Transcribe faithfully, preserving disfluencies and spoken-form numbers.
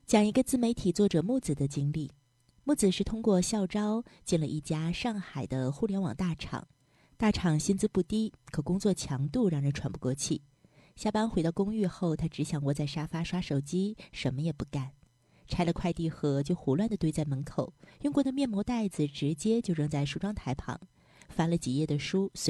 讲一个自媒体作者木子的经历。木子是通过校招进了一家上海的互联网大厂，大厂薪资不低，可工作强度让人喘不过气。下班回到公寓后，他只想窝在沙发刷手机，什么也不干。拆了快递盒就胡乱地堆在门口，用过的面膜袋子直接就扔在梳妆台旁，翻了几页的书